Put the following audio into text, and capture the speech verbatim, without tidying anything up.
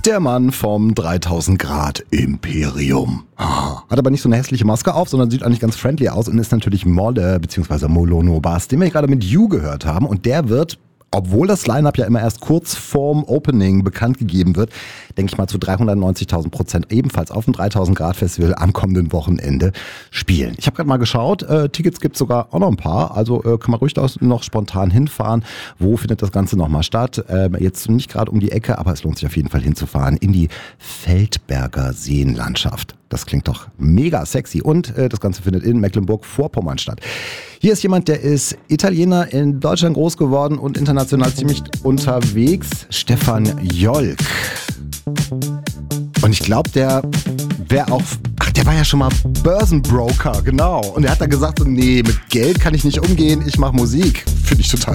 Der Mann vom dreitausend Grad Imperium. Ah, hat aber nicht so eine hässliche Maske auf, sondern sieht eigentlich ganz friendly aus und ist natürlich Molle bzw. Molono Bass, den wir gerade mit You gehört haben. Und der wird, obwohl das Line-Up ja immer erst kurz vorm Opening bekannt gegeben wird, denke ich mal zu dreihundertneunzigtausend Prozent ebenfalls auf dem dreitausend Grad Festival am kommenden Wochenende spielen. Ich habe gerade mal geschaut, äh, Tickets gibt es sogar auch noch ein paar, also äh, kann man ruhig noch spontan hinfahren. Wo findet das Ganze nochmal statt? Äh, jetzt nicht gerade um die Ecke, aber es lohnt sich auf jeden Fall hinzufahren in die Feldberger Seenlandschaft. Das klingt doch mega sexy und äh, das Ganze findet in Mecklenburg-Vorpommern statt. Hier ist jemand, der ist Italiener, in Deutschland groß geworden und international ziemlich unterwegs. Stefan Jolk. Und ich glaube, der wäre auch, ach, der war ja schon mal Börsenbroker, genau. Und er hat dann gesagt, so, nee, mit Geld kann ich nicht umgehen, ich mache Musik. Finde ich total